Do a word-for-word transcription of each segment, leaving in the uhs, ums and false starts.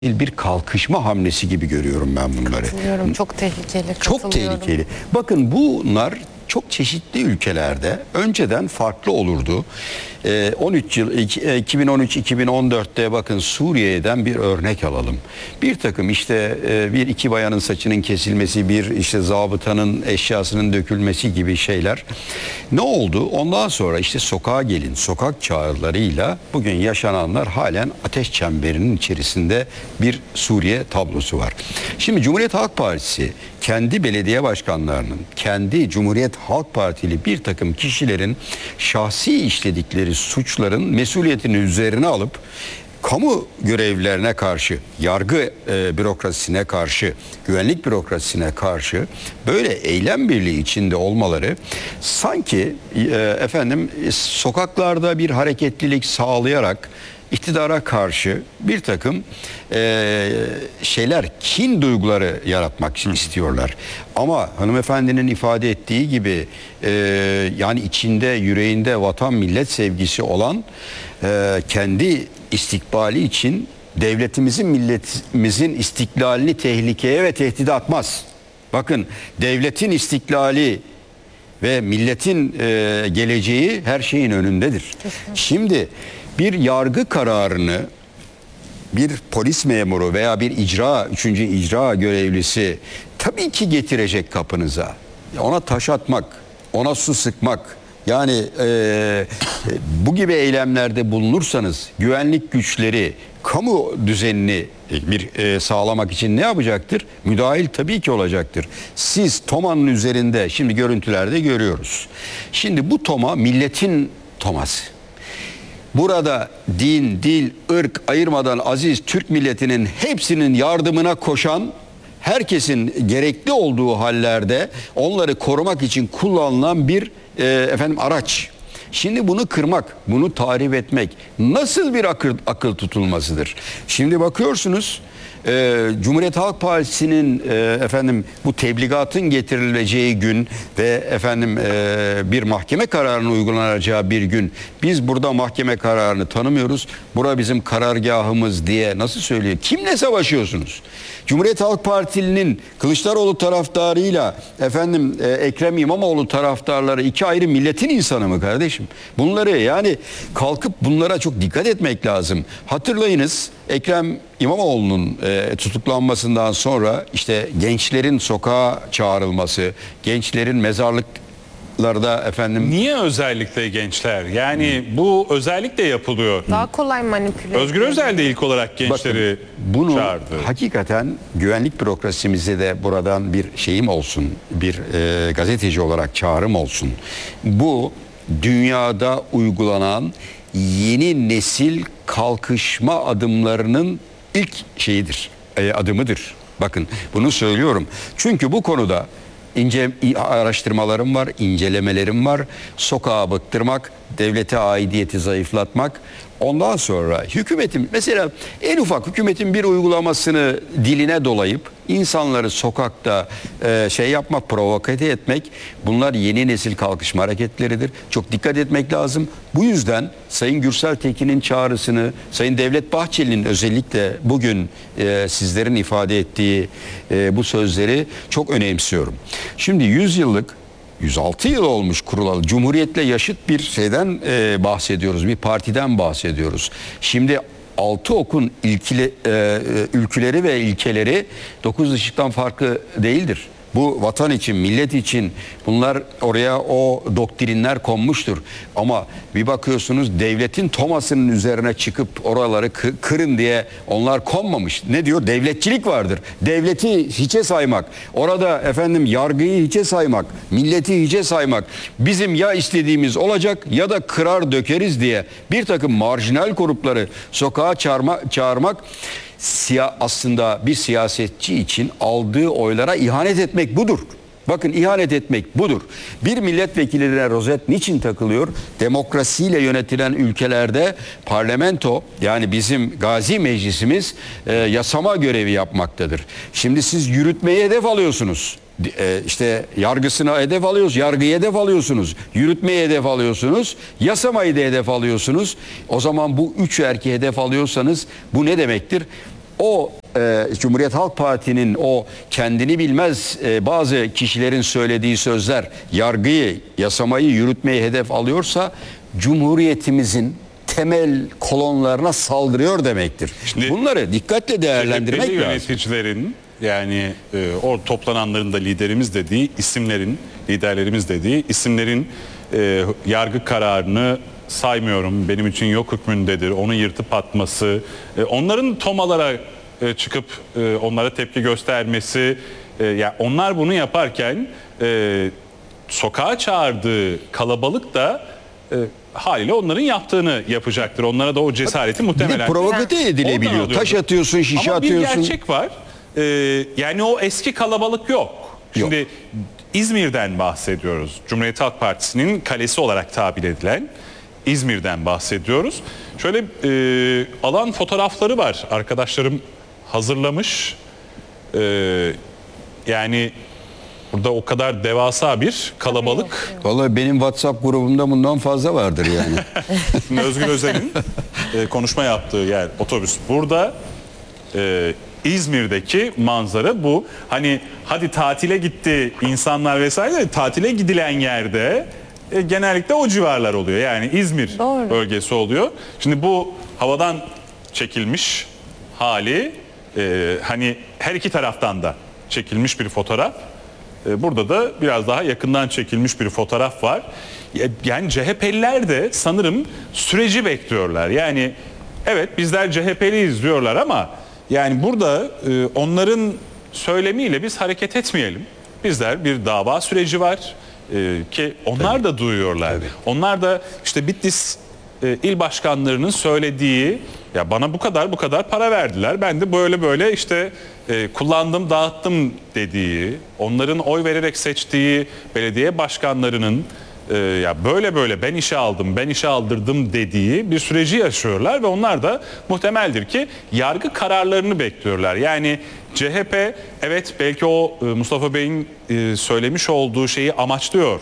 bir kalkışma hamlesi gibi görüyorum ben bunları. Katılıyorum. Çok tehlikeli. Çok tehlikeli. Bakın bunlar çok çeşitli ülkelerde önceden farklı olurdu. Ee, on üç yıl iki bin on üç iki bin on dörtte bakın Suriye'den bir örnek alalım. Bir takım işte bir iki bayanın saçının kesilmesi, bir işte zabıtanın eşyasının dökülmesi gibi şeyler. Ne oldu? Ondan sonra işte sokağa gelin, sokak çağrılarıyla bugün yaşananlar halen ateş çemberinin içerisinde bir Suriye tablosu var. Şimdi Cumhuriyet Halk Partisi kendi belediye başkanlarının, kendi Cumhuriyet Halk Partili bir takım kişilerin şahsi işledikleri suçların mesuliyetini üzerine alıp kamu görevlilerine karşı, yargı e, bürokrasisine karşı, güvenlik bürokrasisine karşı böyle eylem birliği içinde olmaları sanki e, efendim sokaklarda bir hareketlilik sağlayarak iktidara karşı bir takım e, şeyler, kin duyguları yaratmak için istiyorlar. Ama hanımefendinin ifade ettiği gibi e, yani içinde, yüreğinde vatan millet sevgisi olan e, kendi istikbali için devletimizin, milletimizin istiklalini tehlikeye ve tehdide atmaz. Bakın, devletin istiklali ve milletin e, geleceği her şeyin önündedir. Kesinlikle. Şimdi bir yargı kararını bir polis memuru veya bir icra, üçüncü icra görevlisi tabii ki getirecek kapınıza. Ona taş atmak, ona su sıkmak, yani e, bu gibi eylemlerde bulunursanız güvenlik güçleri kamu düzenini bir e, sağlamak için ne yapacaktır? Müdahil tabii ki olacaktır. Siz Toma'nın üzerinde şimdi görüntülerde görüyoruz. Şimdi bu Toma milletin Toması. Burada din, dil, ırk ayırmadan aziz Türk milletinin hepsinin yardımına koşan, herkesin gerekli olduğu hallerde onları korumak için kullanılan bir e, efendim araç. Şimdi bunu kırmak, bunu tahrip etmek nasıl bir akıl, akıl tutulmasıdır? Şimdi bakıyorsunuz e, Cumhuriyet Halk Partisi'nin e, efendim bu tebligatın getirileceği gün ve efendim e, bir mahkeme kararının uygulanacağı bir gün, biz burada mahkeme kararını tanımıyoruz. Bura bizim karargahımız diye nasıl söylüyor? Kimle savaşıyorsunuz? Cumhuriyet Halk Partili'nin Kılıçdaroğlu taraftarıyla efendim e, Ekrem İmamoğlu taraftarları iki ayrı milletin insanı mı kardeşim? Bunları yani kalkıp bunlara çok dikkat etmek lazım. Hatırlayınız, Ekrem İmamoğlu'nun e, tutuklanmasından sonra işte gençlerin sokağa çağrılması, gençlerin mezarlıklarda efendim... Niye özellikle gençler? Yani hmm. bu özellikle yapılıyor. Daha kolay manipüle. Özgür Özel de ilk olarak gençleri Bakın, bunu çağırdı. Hakikaten güvenlik bürokrasimize de buradan bir şeyim olsun, bir e, gazeteci olarak çağrım olsun. Bu dünyada uygulanan yeni nesil kalkışma adımlarının ilk şeyidir, e, adımıdır. Bakın bunu söylüyorum. Çünkü bu konuda ince araştırmalarım var, incelemelerim var. Sokağa bıktırmak, devlete aidiyeti zayıflatmak. Ondan sonra hükümetin, mesela en ufak hükümetin bir uygulamasını diline dolayıp insanları sokakta e, şey yapmak, provokate etmek, bunlar yeni nesil kalkışma hareketleridir. Çok dikkat etmek lazım. Bu yüzden Sayın Gürsel Tekin'in çağrısını, Sayın Devlet Bahçeli'nin özellikle bugün e, sizlerin ifade ettiği e, bu sözleri çok önemsiyorum. Şimdi yüz yıllık, yüz altı yıl olmuş kurulalı Cumhuriyet'le yaşıt bir şeyden e, bahsediyoruz. Bir partiden bahsediyoruz. Şimdi altı okun ilkili, e, ülküleri ve ilkeleri dokuz ışıktan farklı değildir. Bu vatan için, millet için bunlar, oraya o doktrinler konmuştur. Ama bir bakıyorsunuz devletin Tomas'ının üzerine çıkıp oraları kırın diye onlar konmamış. Ne diyor? Devletçilik vardır. Devleti hiçe saymak, orada efendim yargıyı hiçe saymak, milleti hiçe saymak, bizim ya istediğimiz olacak ya da kırar dökeriz diye bir takım marjinal grupları sokağa çağırma, çağırmak Siya, aslında bir siyasetçi için aldığı oylara ihanet etmek budur. Bakın, ihanet etmek budur. Bir milletvekiline rozet niçin takılıyor? Demokrasiyle yönetilen ülkelerde parlamento, yani bizim gazi meclisimiz e, yasama görevi yapmaktadır. Şimdi siz yürütmeyi hedef alıyorsunuz. E, işte yargısına hedef alıyorsunuz, yargıyı hedef alıyorsunuz, yürütmeyi hedef alıyorsunuz, yasamayı da hedef alıyorsunuz. O zaman bu üç erkeği hedef alıyorsanız bu ne demektir? o e, Cumhuriyet Halk Parti'nin o kendini bilmez e, bazı kişilerin söylediği sözler yargıyı, yasamayı yürütmeyi hedef alıyorsa Cumhuriyetimizin temel kolonlarına saldırıyor demektir. Şimdi bunları dikkatle değerlendirmek C H P'li lazım. yöneticilerin, yani e, o toplananların da liderimiz dediği isimlerin, liderlerimiz dediği isimlerin e, yargı kararını saymıyorum, benim için yok hükmündedir, onu yırtıp atması, e, onların tomalara e, çıkıp e, onlara tepki göstermesi, e, yani onlar bunu yaparken e, sokağa çağırdığı kalabalık da e, haliyle onların yaptığını yapacaktır. Onlara da o cesareti Bir muhtemelen de provokate Oradan edilebiliyor. alıyordur. Taş atıyorsun, şişe Ama bir atıyorsun. gerçek var. Ee, yani o eski kalabalık yok. Şimdi İzmir'den bahsediyoruz. Cumhuriyet Halk Partisi'nin kalesi olarak tabir edilen İzmir'den bahsediyoruz. Şöyle e, alan fotoğrafları var. Arkadaşlarım hazırlamış. Ee, yani burada o kadar devasa bir kalabalık. Vallahi benim WhatsApp grubumda bundan fazla vardır yani. Şimdi Özgür Özel'in e, konuşma yaptığı yer otobüs burada. E, İzmir'deki manzara bu. Hani hadi tatile gitti insanlar vesaire, tatile gidilen yerde e, genellikle o civarlar oluyor. Yani İzmir Doğru. bölgesi oluyor. Şimdi bu havadan çekilmiş hali, e, hani her iki taraftan da çekilmiş bir fotoğraf. E, burada da biraz daha yakından çekilmiş bir fotoğraf var. Yani C H P'liler de sanırım süreci bekliyorlar. Yani evet bizler C H P'liyiz diyorlar ama yani burada e, onların söylemiyle biz hareket etmeyelim. Bizler bir dava süreci var e, ki onlar Tabii. da duyuyorlar. Tabii. Onlar da işte Bitlis e, il başkanlarının söylediği, ya bana bu kadar bu kadar para verdiler, ben de böyle böyle işte e, kullandım dağıttım dediği, onların oy vererek seçtiği belediye başkanlarının e, ya böyle böyle ben işe aldım ben işe aldırdım dediği bir süreci yaşıyorlar ve onlar da muhtemeldir ki yargı kararlarını bekliyorlar. Yani C H P evet belki o e, Mustafa Bey'in e, söylemiş olduğu şeyi amaçlıyor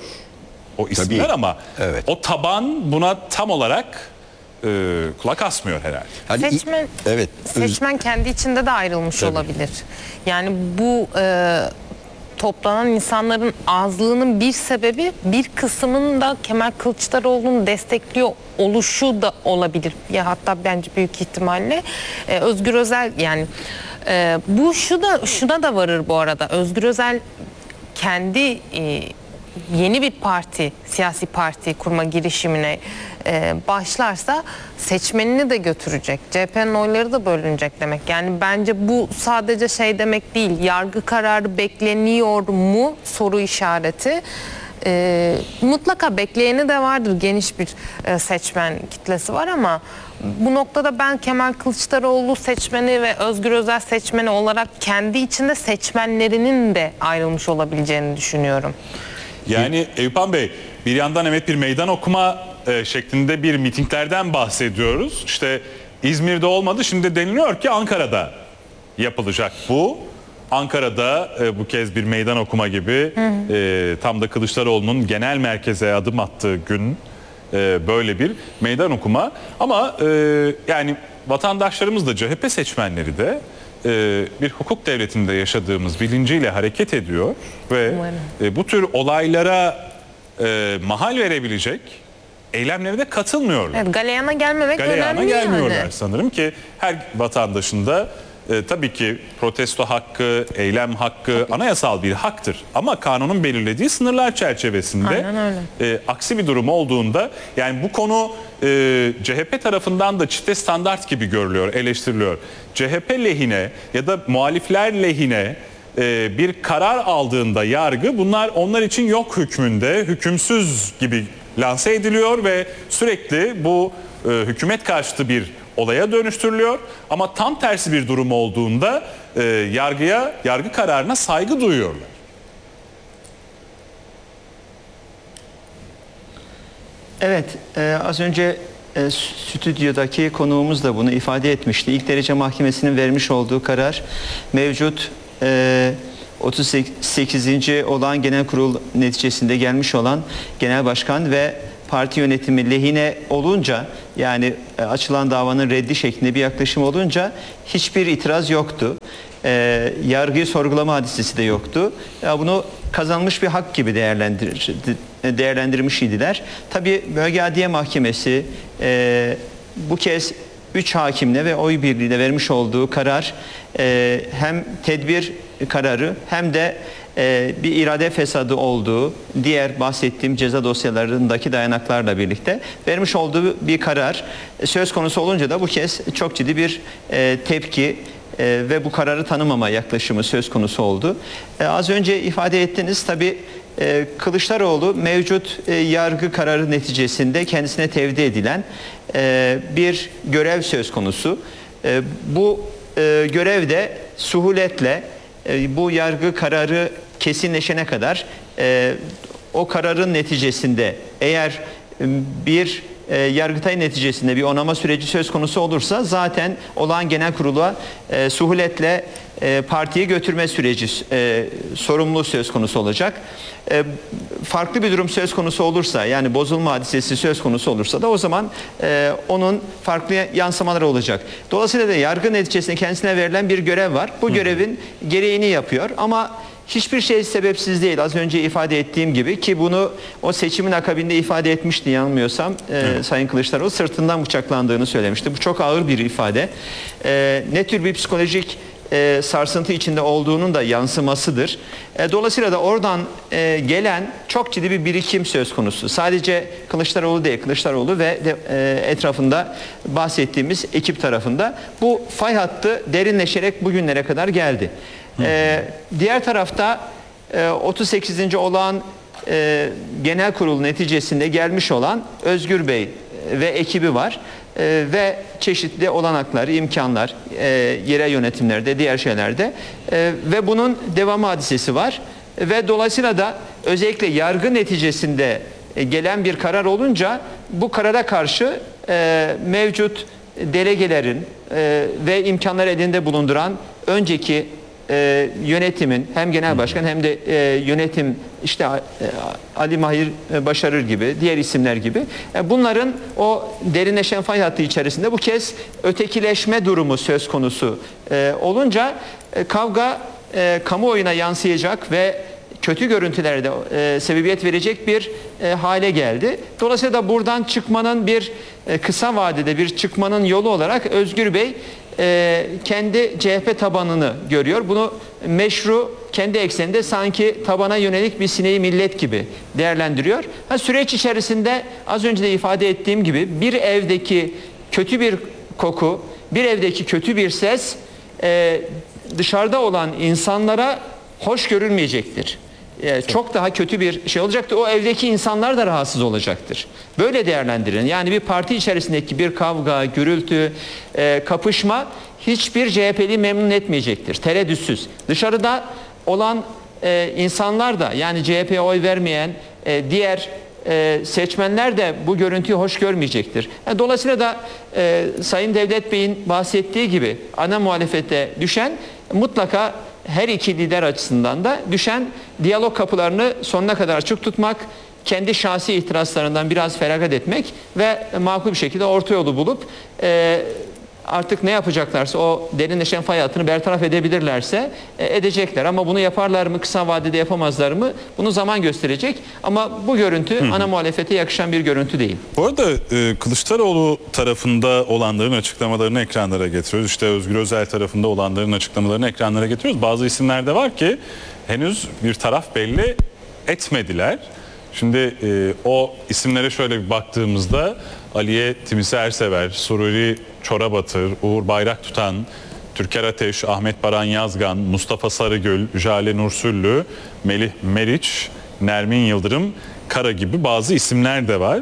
o isimler. Tabii. Ama evet. O taban buna tam olarak e, kulak asmıyor herhalde. Hani, Seçmen, evet. seçmen kendi içinde de ayrılmış Tabii. olabilir. Yani bu e, toplanan insanların azlığının bir sebebi, bir kısmının da Kemal Kılıçdaroğlu'nu destekliyor oluşu da olabilir. Ya hatta bence büyük ihtimalle e, Özgür Özel, yani e, bu şu da şuna da varır bu arada. Özgür Özel kendi e, yeni bir parti, siyasi parti kurma girişimine e, başlarsa seçmenini de götürecek. C H P'nin oyları da bölünecek demek. Yani bence bu sadece şey demek değil. Yargı kararı bekleniyor mu soru işareti. E, mutlaka bekleyeni de vardır. Geniş bir e, seçmen kitlesi var ama bu noktada ben Kemal Kılıçdaroğlu seçmeni ve Özgür Özel seçmeni olarak kendi içinde seçmenlerinin de ayrılmış olabileceğini düşünüyorum. Yani Eyüphan Bey, bir yandan evet bir meydan okuma e, şeklinde bir mitinglerden bahsediyoruz. İşte İzmir'de olmadı, şimdi deniliyor ki Ankara'da yapılacak bu. Ankara'da e, bu kez bir meydan okuma gibi, hı hı. E, tam da Kılıçdaroğlu'nun genel merkeze adım attığı gün e, böyle bir meydan okuma. Ama e, yani vatandaşlarımız da C H P seçmenleri de e, bir hukuk devletinde yaşadığımız bilinciyle hareket ediyor ve e, bu tür olaylara e, mahal verebilecek eylemlere de katılmıyorlar. Evet, galeyana gelmemek Galeyana önemli gelmiyorlar yani. Sanırım ki her vatandaşın da e, tabii ki protesto hakkı, eylem hakkı tabii. anayasal bir haktır. Ama kanunun belirlediği sınırlar çerçevesinde e, aksi bir durum olduğunda, yani bu konu e, C H P tarafından da çifte standart gibi görülüyor, eleştiriliyor. C H P lehine ya da muhalifler lehine e, bir karar aldığında yargı, bunlar onlar için yok hükmünde, hükümsüz gibi lanse ediliyor ve sürekli bu e, hükümet karşıtı bir olaya dönüştürülüyor. Ama tam tersi bir durum olduğunda e, yargıya, yargı kararına saygı duyuyorlar. Evet, e, az önce e, stüdyodaki konuğumuz da bunu ifade etmişti. İlk derece mahkemesinin vermiş olduğu karar mevcut e, otuz sekizinci olan genel kurul neticesinde gelmiş olan genel başkan ve parti yönetimi lehine olunca yani e, açılan davanın reddi şeklinde bir yaklaşım olunca hiçbir itiraz yoktu. E, yargıyı sorgulama hadisesi de yoktu. Ya bunu kazanmış bir hak gibi değerlendir, değerlendirmiş idiler. Tabii Bölge Adliye Mahkemesi e, bu kez üç hakimle ve oy birliğiyle vermiş olduğu karar e, hem tedbir kararı hem de e, bir irade fesadı olduğu diğer bahsettiğim ceza dosyalarındaki dayanaklarla birlikte vermiş olduğu bir karar söz konusu olunca da bu kez çok ciddi bir e, tepki e, ve bu kararı tanımama yaklaşımı söz konusu oldu. E, az önce ifade ettiniz tabii. Ee, Kılıçdaroğlu mevcut e, yargı kararı neticesinde kendisine tevdi edilen e, bir görev söz konusu. E, bu e, görevde suhuletle e, bu yargı kararı kesinleşene kadar e, o kararın neticesinde eğer e, bir e, Yargıtay neticesinde bir onama süreci söz konusu olursa zaten olağan genel kurula e, suhuletle e, partiyi götürme süreci e, sorumlu söz konusu olacak. E, farklı bir durum söz konusu olursa yani bozulma hadisesi söz konusu olursa da o zaman e, onun farklı yansımaları olacak. Dolayısıyla da yargı neticesinde kendisine verilen bir görev var. Bu görevin gereğini yapıyor ama hiçbir şey sebepsiz değil. Az önce ifade ettiğim gibi ki bunu o seçimin akabinde ifade etmişti yanılmıyorsam e, Sayın Kılıçdaroğlu sırtından bıçaklandığını söylemişti. Bu çok ağır bir ifade. E, ne tür bir psikolojik e, sarsıntı içinde olduğunun da yansımasıdır. E, dolayısıyla da oradan e, gelen çok ciddi bir birikim söz konusu. Sadece Kılıçdaroğlu değil, Kılıçdaroğlu ve de, e, etrafında bahsettiğimiz ekip tarafında bu fay hattı derinleşerek bugünlere kadar geldi. Ee, diğer tarafta e, otuz sekizinci olağan e, genel kurul neticesinde gelmiş olan Özgür Bey ve ekibi var e, ve çeşitli olanaklar, imkanlar e, yerel yönetimlerde, diğer şeylerde e, ve bunun devamı hadisesi var ve dolayısıyla da özellikle yargı neticesinde e, gelen bir karar olunca bu karara karşı e, mevcut delegelerin e, ve imkanlar elinde bulunduran önceki E, yönetimin hem genel başkan hem de e, yönetim işte e, Ali Mahir e, Başarır gibi diğer isimler gibi e, bunların o derinleşen fay hattı içerisinde bu kez ötekileşme durumu söz konusu e, olunca e, kavga e, kamuoyuna yansıyacak ve kötü görüntülere de e, sebebiyet verecek bir e, hale geldi. Dolayısıyla da buradan çıkmanın bir e, kısa vadede bir çıkmanın yolu olarak Özgür Bey e, kendi C H P tabanını görüyor. Bunu meşru kendi ekseninde sanki tabana yönelik bir sineği millet gibi değerlendiriyor. Ha, süreç içerisinde az önce de ifade ettiğim gibi bir evdeki kötü bir koku, bir evdeki kötü bir ses e, dışarıda olan insanlara hoş görülmeyecektir. Ee, çok daha kötü bir şey olacaktır. O evdeki insanlar da rahatsız olacaktır. Böyle değerlendirin. Yani bir parti içerisindeki bir kavga, gürültü, e, kapışma hiçbir C H P'li memnun etmeyecektir. Tereddütsüz. Dışarıda olan e, insanlar da yani C H P'ye oy vermeyen e, diğer e, seçmenler de bu görüntüyü hoş görmeyecektir. Yani dolayısıyla da e, Sayın Devlet Bey'in bahsettiği gibi ana muhalefete düşen mutlaka her iki lider açısından da düşen diyalog kapılarını sonuna kadar açık tutmak, kendi şahsi itirazlarından biraz feragat etmek ve makul bir şekilde orta yolu bulup e, artık ne yapacaklarsa o derinleşen fay hattını bertaraf edebilirlerse e, edecekler. Ama bunu yaparlar mı, kısa vadede yapamazlar mı? Bunu zaman gösterecek. Ama bu görüntü ana muhalefete yakışan bir görüntü değil. Bu arada e, Kılıçdaroğlu tarafında olanların açıklamalarını ekranlara getiriyoruz. İşte Özgür Özel tarafında olanların açıklamalarını ekranlara getiriyoruz. Bazı isimler de var ki henüz bir taraf belli etmediler. Şimdi e, o isimlere şöyle bir baktığımızda Aliye Timisi Ersever, Sururi Çorabatır, Uğur Bayraktutan, Türker Ateş, Ahmet Baran Yazgan, Mustafa Sarıgül, Jale Nursüllü, Melih Meriç, Nermin Yıldırım, Kara gibi bazı isimler de var.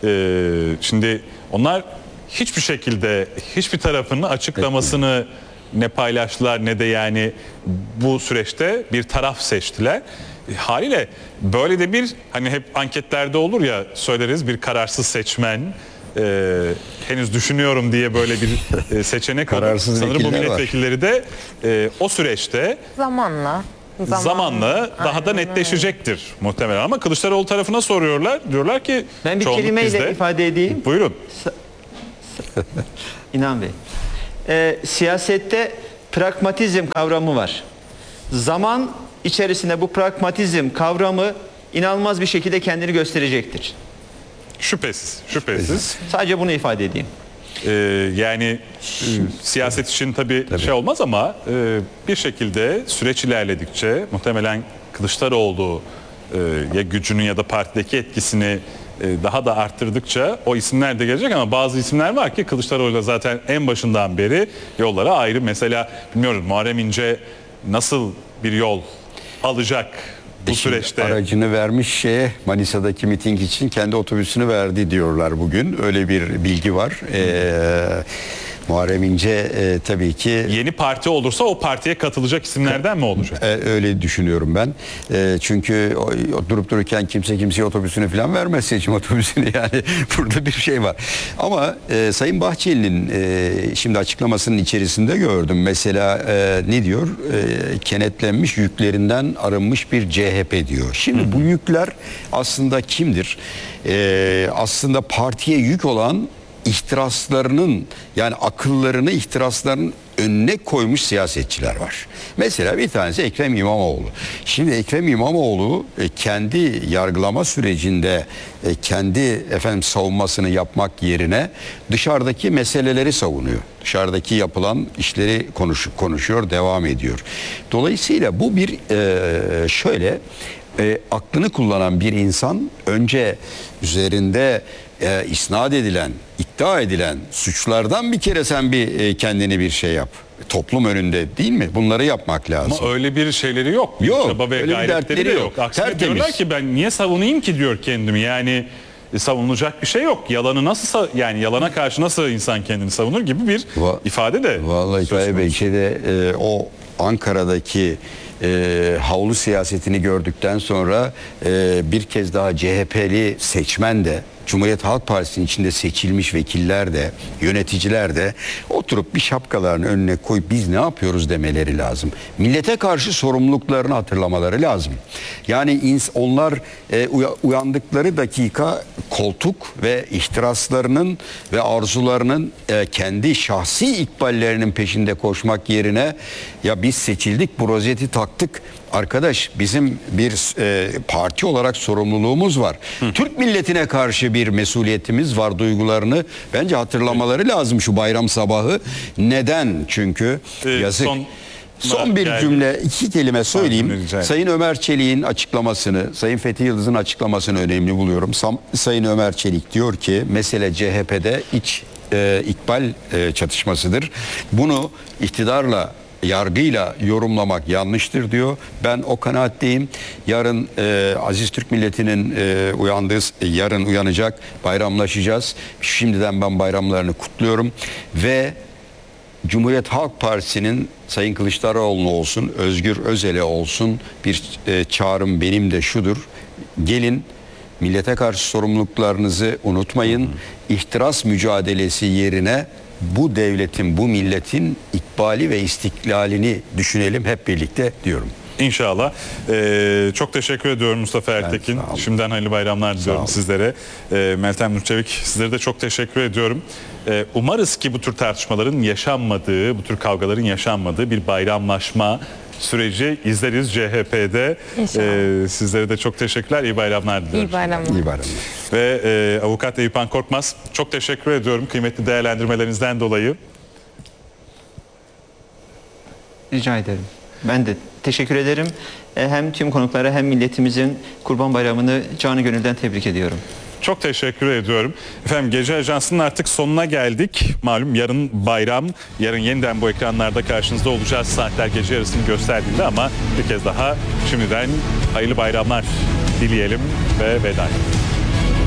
Ee, şimdi onlar hiçbir şekilde hiçbir tarafının açıklamasını ne paylaştılar ne de yani bu süreçte bir taraf seçtiler. E, haliyle böyle de bir hani hep anketlerde olur ya söyleriz bir kararsız seçmen e, henüz düşünüyorum diye böyle bir e, seçenek olur. Kararsız Sanırım bu vekiller var. milletvekilleri de e, o süreçte Zamanla. Zamanla, zamanla daha da Aynen netleşecektir muhtemelen ama Kılıçdaroğlu tarafına soruyorlar. Diyorlar ki Ben bir çoğunluk kelimeyle bizde. ifade edeyim. Buyurun. İnan Bey. Ee, siyasette pragmatizm kavramı var. Zaman içerisinde bu pragmatizm kavramı inanılmaz bir şekilde kendini gösterecektir. Şüphesiz, şüphesiz. Sadece bunu ifade edeyim. Ee, yani e, siyaset için tabii, Tabii. şey olmaz ama e, bir şekilde süreç ilerledikçe muhtemelen Kılıçdaroğlu e, ya gücünü ya da partideki etkisini e, daha da arttırdıkça o isimler de gelecek ama bazı isimler var ki Kılıçdaroğlu'yla zaten en başından beri yollara ayrı. Mesela bilmiyorum Muharrem İnce nasıl bir yol alacak bu E şimdi süreçte? aracını vermiş şeye, Manisa'daki miting için kendi otobüsünü verdi diyorlar bugün. Öyle bir bilgi var. Ee, Muharrem İnce e, tabii ki Yeni parti olursa o partiye katılacak isimlerden mi olacak? e, öyle düşünüyorum ben. E, çünkü o, o durup dururken kimse kimseye otobüsünü falan vermez, seçim otobüsünü, yani burada bir şey var. Ama e, Sayın Bahçeli'nin e, şimdi açıklamasının içerisinde gördüm. Mesela e, ne diyor? E, kenetlenmiş yüklerinden arınmış bir C H P diyor. Şimdi bu yükler aslında kimdir? E, aslında partiye yük olan ihtiraslarının, yani akıllarını ihtiraslarının önüne koymuş siyasetçiler var. Mesela bir tanesi Ekrem İmamoğlu. Şimdi Ekrem İmamoğlu e, kendi yargılama sürecinde e, kendi efendim savunmasını yapmak yerine dışarıdaki meseleleri savunuyor. Dışarıdaki yapılan işleri konuş, konuşuyor, devam ediyor. Dolayısıyla bu bir e, şöyle e, aklını kullanan bir insan önce üzerinde e, isnat edilen, iddia edilen suçlardan bir kere sen bir e, kendini bir şey yap. Toplum önünde, değil mi? Bunları yapmak lazım. Ama öyle bir şeyleri yok. Bir Yok, çaba ve öyle bir gayretleri dertleri de yok. yok. Aksine Tertemiz. diyorlar ki ben niye savunayım ki diyor kendimi. Yani e, savunulacak bir şey yok. Yalanı nasıl sa- yani yalana karşı nasıl insan kendini savunur gibi bir Va- ifade de. Vallahi söz Tayyip Bey, konusu. şeyde e, o Ankara'daki e, havlu siyasetini gördükten sonra e, bir kez daha C H P'li seçmen de, Cumhuriyet Halk Partisi'nin içinde seçilmiş vekiller de, yöneticiler de oturup bir şapkalarını önüne koyup biz ne yapıyoruz demeleri lazım. Millete karşı sorumluluklarını hatırlamaları lazım. Yani ins- onlar e, uya- uyandıkları dakika koltuk ve ihtiraslarının ve arzularının e, kendi şahsi ikballerinin peşinde koşmak yerine ya biz seçildik, bu rozeti taktık. Arkadaş, bizim bir e, parti olarak sorumluluğumuz var. Türk milletine karşı bir mesuliyetimiz var, duygularını bence hatırlamaları lazım şu bayram sabahı. Neden? Çünkü Ee, yazık. son- Son bir geldi. cümle, iki kelime söyleyeyim. cümle rica ederim. Sayın Ömer Çelik'in açıklamasını, Sayın Fethi Yıldız'ın açıklamasını önemli buluyorum. Sam, Sayın Ömer Çelik diyor ki mesele C H P'de iç e, ikbal e, çatışmasıdır. Bunu iktidarla, yargıyla yorumlamak yanlıştır diyor. Ben o kanaatteyim. Yarın e, aziz Türk milletinin e, uyandığı, yarın uyanacak, bayramlaşacağız. Şimdiden ben bayramlarını kutluyorum ve Cumhuriyet Halk Partisi'nin Sayın Kılıçdaroğlu olsun, Özgür Özel'e olsun bir e, çağrım benim de şudur. Gelin, millete karşı sorumluluklarınızı unutmayın. İhtiras mücadelesi yerine bu devletin, bu milletin ikbali ve istiklalini düşünelim hep birlikte diyorum. İnşallah. Ee, çok teşekkür ediyorum Mustafa Ertekin. sağ olun. Şimdiden hayırlı bayramlar diliyorum olun. sizlere. Ee, Meltem Nurçevik, sizlere de çok teşekkür ediyorum. Ee, umarız ki bu tür tartışmaların yaşanmadığı, bu tür kavgaların yaşanmadığı bir bayramlaşma süreci izleriz C H P'de. İnşallah. Ee, sizlere de çok teşekkürler. İyi bayramlar diliyorum. İyi bayramlar. İyi bayramlar. Ve e, avukat Eyüphan Korkmaz, çok teşekkür ediyorum kıymetli değerlendirmelerinizden dolayı. Rica ederim. Ben de teşekkür ederim. E, Hem tüm konuklara hem milletimizin Kurban Bayramı'nı canı gönülden tebrik ediyorum. Çok teşekkür ediyorum. Efendim Gece Ajansı'nın artık sonuna geldik. Malum yarın bayram. Yarın yeniden bu ekranlarda karşınızda olacağız. Saatler gece yarısını gösterdiğinde ama bir kez daha şimdiden hayırlı bayramlar dileyelim ve veda edelim.